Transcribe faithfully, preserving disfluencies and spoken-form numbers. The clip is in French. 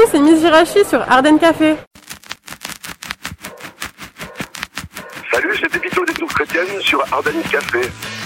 c'est Miss Jirachi sur Ardennes Café. Salut, c'est Pépito des Tours Chrétiennes sur Ardennes Café.